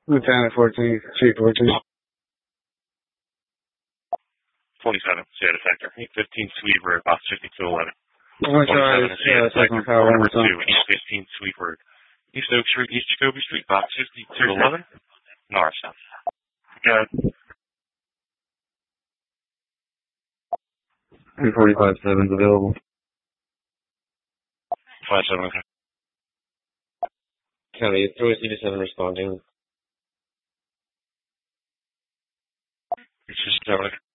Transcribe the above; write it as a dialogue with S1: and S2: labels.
S1: Lieutenant 14, Chief 14.
S2: 27, Sierra Sector. 815 Sweetbird, box 5211.
S1: What's our second power
S2: number 2,
S1: one?
S2: 815 Sweetbird. East Oak Street, East Jacoby Street, box 5211. North. Got it.
S1: 345-7's available.
S2: 57, okay.
S3: County, 3CD7 responding.
S2: 67, okay.